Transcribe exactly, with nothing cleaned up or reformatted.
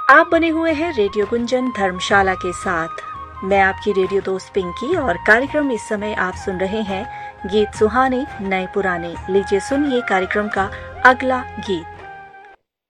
आप बने हुए हैं रेडियो गुंजन धर्मशाला के साथ। मैं आपकी रेडियो दोस्त पिंकी और कार्यक्रम इस समय आप सुन रहे हैं गीत सुहाने नए पुराने। लीजिए सुनिए कार्यक्रम का अगला गीत।